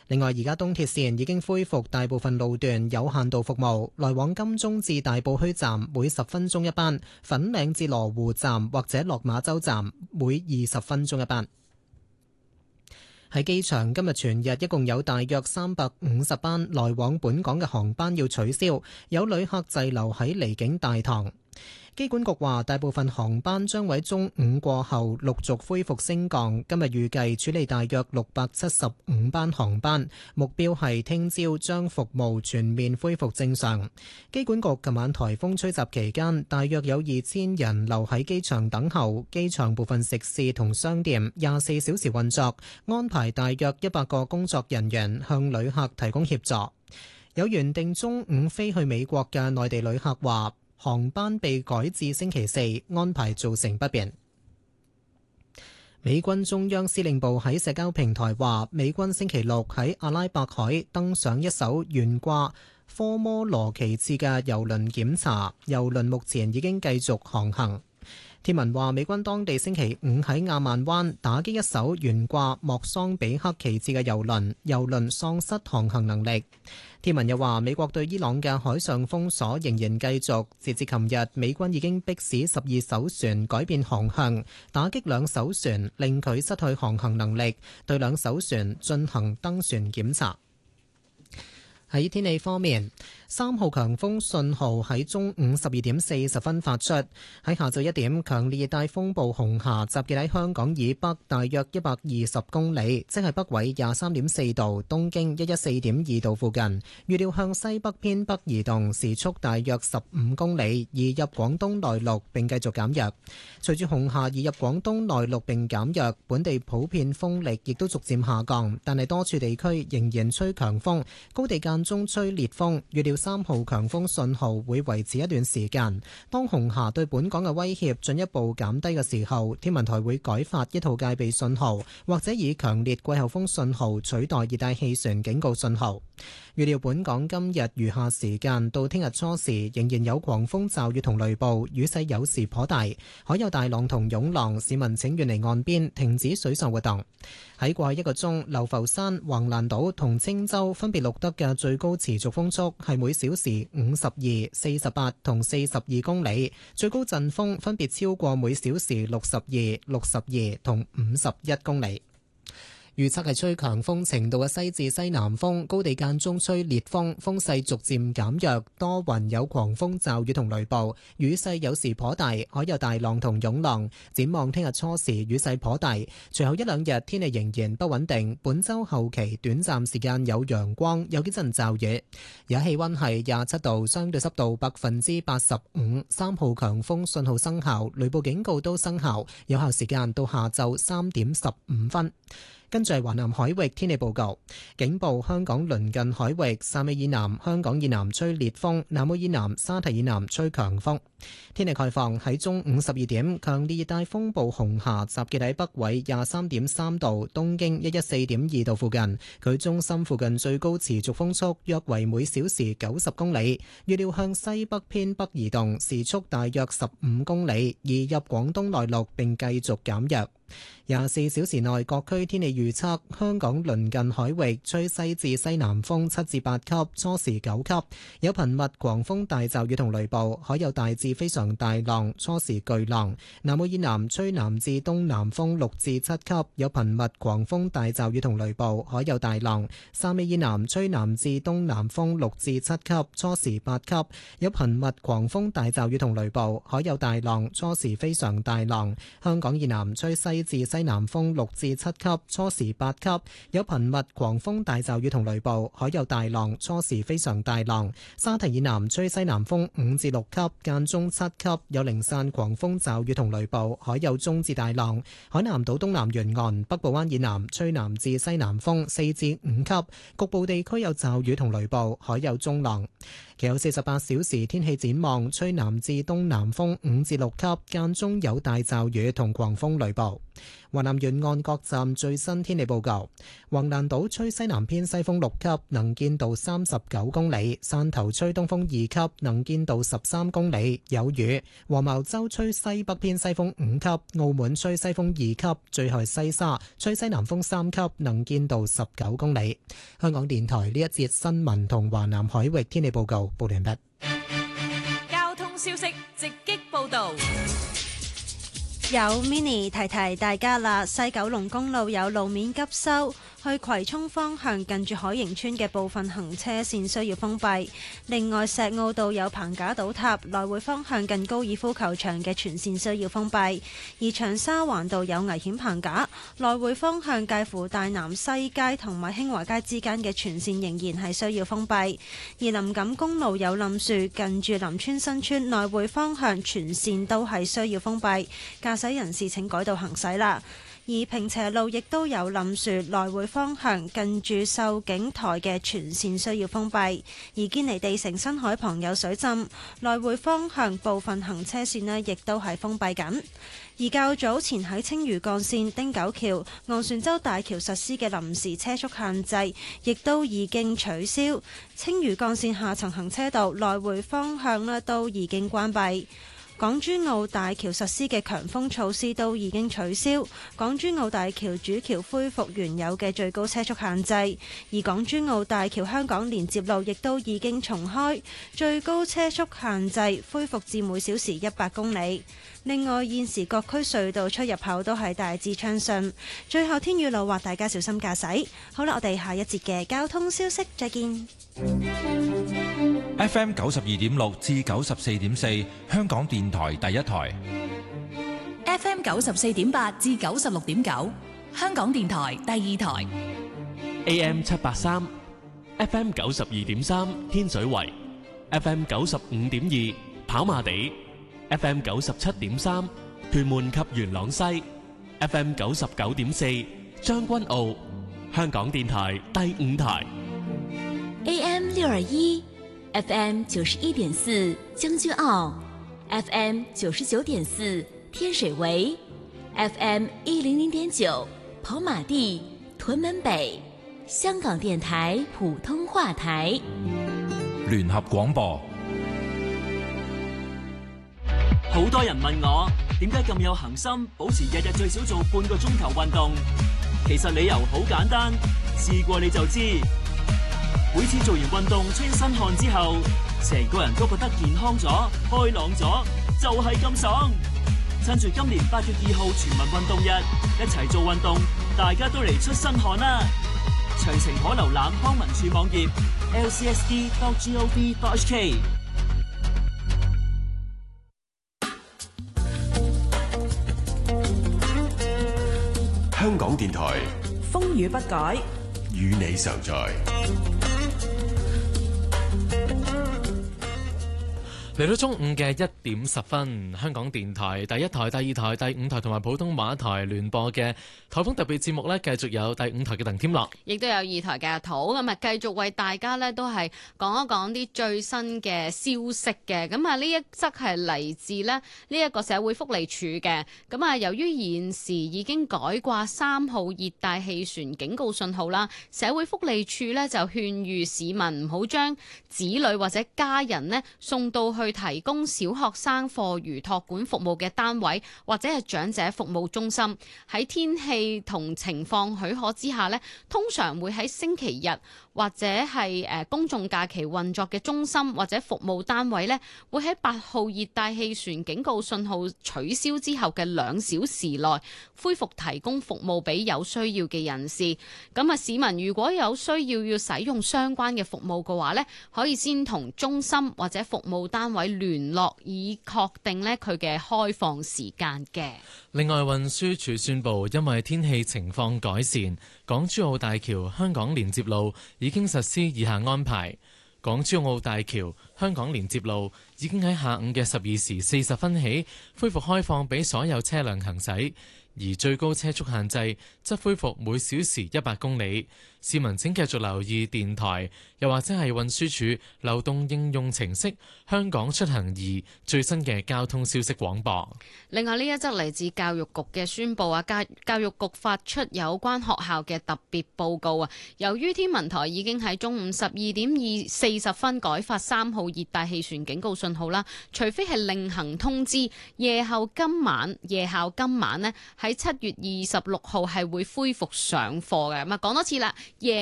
另外，而家東鐵線已經恢復大部分路段有限度服務，來往金鐘至大埔墟站每10分鐘一班，粉嶺至羅湖站或者落馬洲站每20分鐘一班。喺機場，今日全日一共有大約350班來往本港嘅航班要取消，有旅客滯留喺離境大堂。機管局話，大部分航班將喺中午過後陸續恢復升降。今日預計處理大約675班航班，目標係聽朝將服務全面恢復正常。機管局琴晚颱風吹襲期間，大約有2000人留喺機場等候。機場部分食肆同商店24小時運作，安排大約100個工作人員向旅客提供協助。有原定中午飛去美國嘅內地旅客話，航班被改至星期4，安排造成不便。美軍中央司令部喺社交平台話，美軍星期六喺阿拉伯海登上一艘懸掛科摩羅旗幟嘅郵輪檢查，郵輪目前已經繼續航行。天文話，美軍當地星期五喺亞曼灣打擊一艘懸掛莫桑比克旗幟嘅郵輪，郵輪喪失航行能力。天文又話，美國對伊朗嘅海上封鎖仍然繼續，截至琴日，美軍已經迫使12艘船改變航向，打擊2艘船，令佢失去航行能力，對2艘船進行登船檢查。喺天氣方面，3號強風信號喺中午12點40分發出。喺下晝1點，強烈熱帶風暴紅霞集結喺香港以北大約120公里，即係北緯23.4度、東經114.2度附近。預料向西北偏北移動，時速大約15公里，移入廣東內陸並繼續減弱。隨住紅霞移入廣東內陸並減弱，本地普遍風力亦都逐漸下降，但係多處地區仍然吹強風，高地間中吹烈風。預料3號強風信號會維持一段時間。當紅霞對本港嘅威脅進一步減低嘅時候，天文台會改發一套戒備信號，或者以強烈季候風信號取代熱帶氣旋警告信號。預料本港今日餘下時間到聽日初時仍然有狂風驟雨同雷暴，雨勢有時頗大，海有大浪同湧浪，市民請遠離岸邊，停止水上活動。喺過去1個鐘，流浮山、橫瀾島同青洲分別錄得嘅最高持續風速係每小時52、48同42公里，最高陣風分別超過每小時62、62同51公里。預測係吹強風程度嘅西至西南風，高地間中吹烈風，風勢逐漸減弱，多雲有狂風驟雨同雷暴，雨勢有時頗大，海有大浪同湧浪。展望聽日初時雨勢頗大，隨後1-2日天氣仍然不穩定。本週後期短暫時間有陽光，有幾陣驟雨。而家氣溫係27度，相對濕度85%，3號強風信號生效，雷暴警告都生效，有效時間到下晝3點15分。跟住係華南海域天氣報告，警報香港鄰近海域汕尾以南、香港以南吹烈風，南澳以南、沙堤以南吹強風。天氣概況，喺中午12點，強烈熱帶風暴紅霞集結喺北緯23.3度、東經114.2度附近，佢中心附近最高持續風速約為每小時90公里，預料向西北偏北移動，時速大約15公里，移入廣東內陸並繼續減弱。24小時內各區天氣預測，香港鄰近海域吹西至西南風7至8級，初時9級，有頻密狂風大驟雨同雷暴，海有大至非常大浪，初時巨浪。南澳以南吹南至東南風6至7級，有頻密狂風大驟雨同雷暴，海有大浪。汕尾以南吹南至東南風6至7級，初時8級，有頻密狂風大驟雨同雷暴，海有大浪，初時非常大浪。香港以南吹西至西南風6至7級，初時8級，有頻密狂風大驟雨同雷暴，海有大浪，初時非常大浪。沙堤以南吹西南風5至6級，間中7級，有零散狂風驟雨同雷暴，海有中至大浪。海南島東南沿岸、北部灣以南吹南至西南風4至5級，局部地區有驟雨同雷暴，海有中浪。其後48小時天氣展望，吹南至東南風5至6級，間中有大驟雨同狂風雷暴。 華南沿岸各站最新天氣報告：橫瀾島吹西南偏西風6級，能見度39公里；汕頭吹東風2級，能見度13公里，有雨；黃茅洲吹西北偏西風5級，澳門吹西風2級，最後係西沙吹西南風3級，能見度19公里。香港電台呢一節新聞同華南海域天氣報告報完畢。 交通消息直擊報道。 有 Mini 提提大家啦，西九龍公路有路面急修，去葵涌方向近住海盈村嘅部分行車線需要封閉。另外，石澳道有棚架倒塌，來回方向近高爾夫球場嘅全線需要封閉。而長沙灣道有危險棚架，來回方向介乎大南西街同埋興華街之間嘅全線仍然係需要封閉。而林錦公路有冧樹，近住林村新村來回方向全線都係需要封閉。駕駛人士請改道行駛啦。而坪輋路亦都有冧樹，來回方向近住秀景台嘅全線需要封閉。而堅尼地城新海旁有水浸，來回方向部分行車線呢亦都係封閉緊。而較早前喺青嶼幹線汀九橋昂船洲大橋實施嘅臨時車速限制，亦都已經取消。青嶼幹線下層行車道來回方向呢都已經關閉。港珠澳大橋實施嘅強風措施都已經取消，港珠澳大橋主橋恢復原有嘅最高車速限制，而港珠澳大橋香港連接路亦都已經重開，最高車速限制恢復至每小時100公里。另外，現時各區隧道出入口都係大致暢順。最後，天雨路滑，大家小心駕駛。好啦，我哋下一節嘅交通消息再見。 FM 92.6至94.4，香港電台第一台。 FM 94.8至96.9，香港電台第二台。 AM 783 FM 92.3，天水圍 FM 95.2，跑馬地 FM 97.3，屯門及元朗西 FM 99.4，將軍澳，香港電台第五台。 AM 621 FM 91.4，將軍澳 FM 99.4，天水圍 FM 100.9，跑馬地，屯門北，香港電台普通話台。 聯合廣播。 好多人問我點解咁有恆心，保持日日最少做半個鐘頭運動。其實理由好簡單，試過你就知。每次做完運動出身汗之後，成個人都覺得健康咗、開朗咗，就係咁爽。趁住今年8月2號全民運動日，一齊做運動，大家都嚟出身汗啦！詳情可瀏覽康文署網頁 lcsd.gov.hk。 香港電台風雨不改， 與你常在。 嚟到中午嘅1點10分，香港電台第一台、第二台、第五台同埋普通話台聯播嘅颱風特別節目呢，繼續有第五台嘅鄧添樂， 亦都有2台嘅阿土，咁啊繼續為大家呢都係講一講啲最新嘅消息嘅。咁啊呢一則係嚟自呢一個社會福利署嘅。咁啊由於現時已經改掛3號熱帶氣旋警告信號啦，社會福利署呢就勸喻市民唔好將子女或者家人呢送到去提供小學生課餘託管服務嘅單位或者係長者服務中心。喺天氣同情況許可之下呢，通常會喺星期日或者係公眾假期運作嘅中心或者服務單位呢，會喺8號熱帶氣旋警告信號取消之後嘅2小時內恢復提供服務俾有需要嘅人士。咁啊，市民如果有需要使用相關嘅服務嘅話呢，可以先同中心或者服務單位聯絡，以確定呢佢嘅開放時間嘅。 另外，運輸署宣布，因為天氣情況改善，港珠澳大橋香港連接路已經實施以下安排：港珠澳大橋香港連接路已經喺下午嘅12:40起恢復開放俾所有車輛行駛，而最高車速限制則恢復每小時100公里。市民請繼續留意電台，又或者係運輸署流動應用程式《香港出行易》最新嘅交通消息廣播。 另外呢一則嚟自教育局嘅宣佈啊，教育局發出有關學校嘅特別報告啊。由於天文台已經喺中午12:40改發3號熱帶氣旋警告信號啦，除非係另行通知，夜校今晚呢喺7月26號係會恢復上課嘅。咁啊，講多次啦。